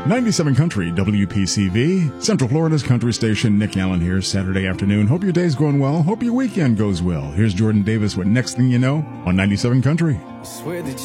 97 Country, WPCV, Central Florida's country station. Nick Allen here, Saturday afternoon. Hope your day's going well. Hope your weekend goes well. Here's Jordan Davis with Next Thing You Know on 97 Country.